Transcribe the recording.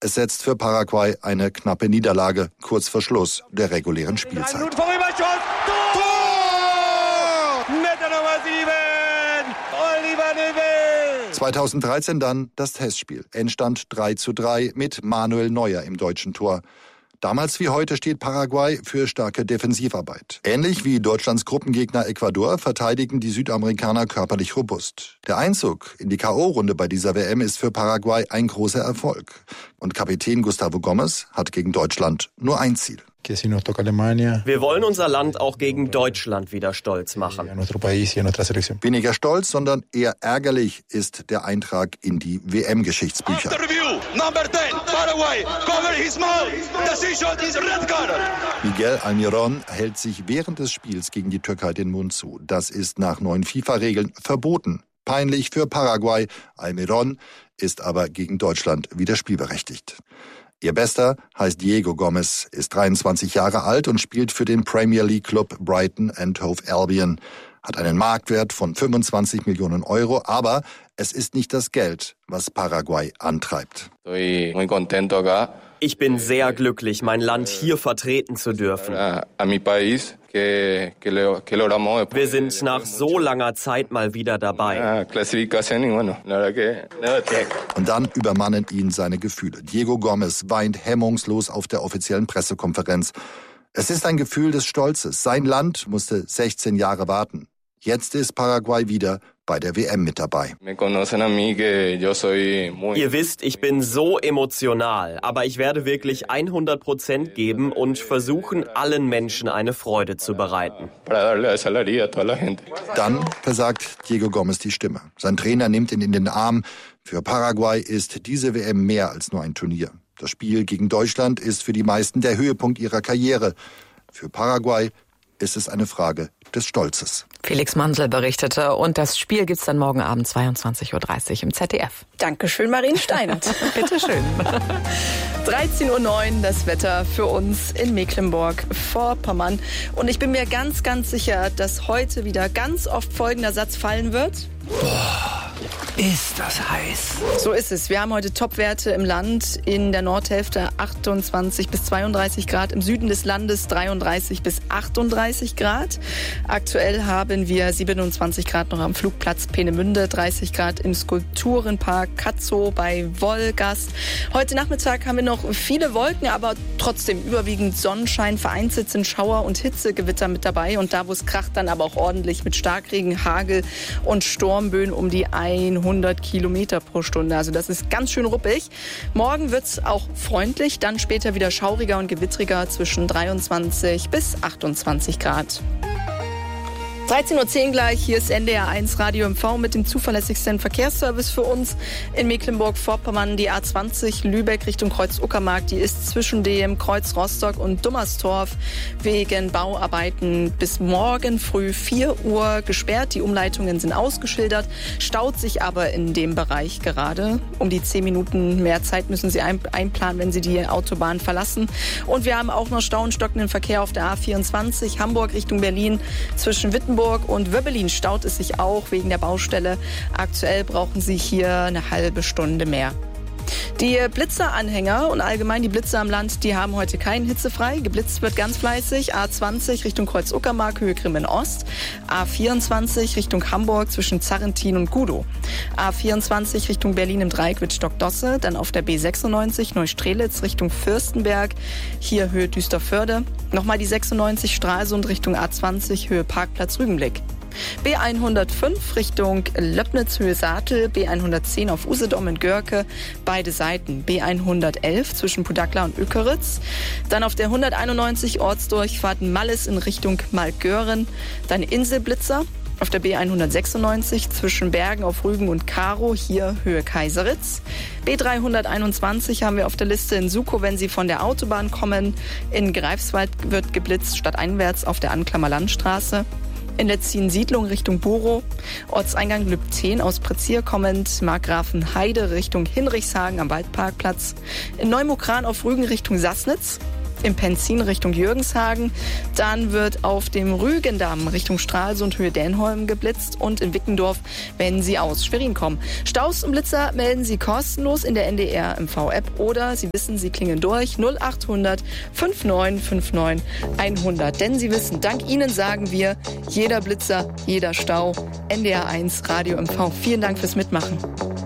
Es setzt für Paraguay eine knappe Niederlage kurz vor Schluss der regulären Spielzeit. 2013 dann das Testspiel. Endstand 3:3 mit Manuel Neuer im deutschen Tor. Damals wie heute steht Paraguay für starke Defensivarbeit. Ähnlich wie Deutschlands Gruppengegner Ecuador verteidigen die Südamerikaner körperlich robust. Der Einzug in die K.O.-Runde bei dieser WM ist für Paraguay ein großer Erfolg. Und Kapitän Gustavo Gomes hat gegen Deutschland nur ein Ziel. Wir wollen unser Land auch gegen Deutschland wieder stolz machen. Weniger stolz, sondern eher ärgerlich ist der Eintrag in die WM-Geschichtsbücher. Miguel Almirón hält sich während des Spiels gegen die Türkei den Mund zu. Das ist nach neuen FIFA-Regeln verboten. Peinlich für Paraguay. Almirón ist aber gegen Deutschland wieder spielberechtigt. Ihr Bester heißt Diego Gomes, ist 23 Jahre alt und spielt für den Premier League Club Brighton and Hove Albion. Hat einen Marktwert von 25 Millionen Euro, aber es ist nicht das Geld, was Paraguay antreibt. Ich bin sehr glücklich, mein Land hier vertreten zu dürfen. Wir sind nach so langer Zeit mal wieder dabei. Und dann übermannen ihn seine Gefühle. Diego Gomes weint hemmungslos auf der offiziellen Pressekonferenz. Es ist ein Gefühl des Stolzes. Sein Land musste 16 Jahre warten. Jetzt ist Paraguay wieder bei der WM mit dabei. Ihr wisst, ich bin so emotional, aber ich werde wirklich 100% geben und versuchen, allen Menschen eine Freude zu bereiten. Dann versagt Diego Gomes die Stimme. Sein Trainer nimmt ihn in den Arm. Für Paraguay ist diese WM mehr als nur ein Turnier. Das Spiel gegen Deutschland ist für die meisten der Höhepunkt ihrer Karriere. Für Paraguay ist es eine Frage des Stolzes. Felix Mansel berichtete und das Spiel gibt's dann morgen Abend 22:30 Uhr im ZDF. Dankeschön, Marien Steinert. Bitteschön. 13:09 Uhr das Wetter für uns in Mecklenburg-Vorpommern. Und ich bin mir ganz, ganz sicher, dass heute wieder ganz oft folgender Satz fallen wird. Boah, ist das heiß. So ist es. Wir haben heute Topwerte im Land. In der Nordhälfte 28 bis 32 Grad. Im Süden des Landes 33 bis 38 Grad. Aktuell haben wir 27 Grad noch am Flugplatz Peenemünde, 30 Grad im Skulpturenpark Katzow bei Wolgast. Heute Nachmittag haben wir noch viele Wolken, aber trotzdem überwiegend Sonnenschein. Vereinzelt sind Schauer und Hitzegewitter mit dabei. Und da, wo es kracht, dann aber auch ordentlich mit Starkregen, Hagel und Sturmböen um die 100 Kilometer pro Stunde. Also das ist ganz schön ruppig. Morgen wird es auch freundlich, dann später wieder schauriger und gewittriger zwischen 23 bis 28 Grad. 13:10 Uhr gleich, hier ist NDR 1 Radio MV mit dem zuverlässigsten Verkehrsservice für uns in Mecklenburg-Vorpommern. Die A20 Lübeck Richtung Kreuz-Uckermark, die ist zwischen dem Kreuz Rostock und Dummerstorf wegen Bauarbeiten bis morgen früh 4 Uhr gesperrt. Die Umleitungen sind ausgeschildert, staut sich aber in dem Bereich gerade. Um die 10 Minuten mehr Zeit müssen Sie einplanen, wenn Sie die Autobahn verlassen. Und wir haben auch noch Stau und stockenden Verkehr auf der A24 Hamburg Richtung Berlin zwischen Wittenberg und Wöbbelin staut es sich auch wegen der Baustelle. Aktuell brauchen Sie hier eine halbe Stunde mehr. Die Blitzeranhänger und allgemein die Blitzer am Land, die haben heute keinen hitzefrei. Geblitzt wird ganz fleißig. A20 Richtung Kreuz-Uckermark, Höhe Grimmen Ost. A24 Richtung Hamburg zwischen Zarrentin und Gudow. A24 Richtung Berlin im Dreieck wird Stockdosse. Dann auf der B96 Neustrelitz Richtung Fürstenberg. Hier Höhe Düsterförde. Nochmal die 96 Stralsund Richtung A20 Höhe Parkplatz Rügenblick. B105 Richtung Löbnitz, Höhe Saatel, B110 auf Usedom in Görke, beide Seiten, B111 zwischen Pudakla und Ökeritz, dann auf der 191 Ortsdurchfahrt Malles in Richtung Malgören, dann Inselblitzer, auf der B196 zwischen Bergen auf Rügen und Karow, hier Höhe Kaiseritz. B321 haben wir auf der Liste in Sukow, wenn Sie von der Autobahn kommen. In Greifswald wird geblitzt, stadteinwärts auf der Anklammer Landstraße. In der Ziensiedlung Richtung Borow, Ortseingang Lübten aus Prezier kommend, Markgrafenheide Richtung Hinrichshagen am Waldparkplatz. In Neumukran auf Rügen Richtung Sassnitz. im Penzin Richtung Jürgenshagen. Dann wird auf dem Rügendamm Richtung Stralsund Höhe Dänholm geblitzt und in Wickendorf, wenn Sie aus Schwerin kommen. Staus und Blitzer melden Sie kostenlos in der NDR MV-App oder Sie wissen, Sie klingen durch 0800 5959 100. Denn Sie wissen, dank Ihnen sagen wir, jeder Blitzer, jeder Stau, NDR 1 Radio MV. Vielen Dank fürs Mitmachen.